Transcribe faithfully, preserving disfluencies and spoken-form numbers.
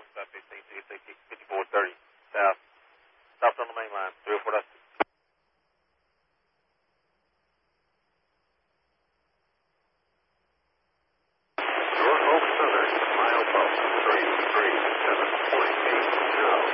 fifteen, fifty-four thirty south. Stopped on the main line, three oh four.